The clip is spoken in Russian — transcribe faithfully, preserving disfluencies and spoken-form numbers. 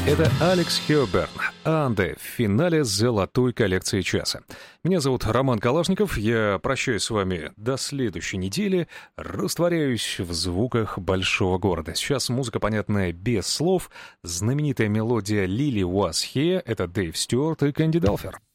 Это Алекс Хёберн, Анде в финале золотой коллекции часа. Меня зовут Роман Калашников, я прощаюсь с вами до следующей недели, растворяюсь в звуках большого города. Сейчас музыка, понятная без слов, знаменитая мелодия «Lily Was Here» — это Дэйв Стюарт и Кэнди Далфер.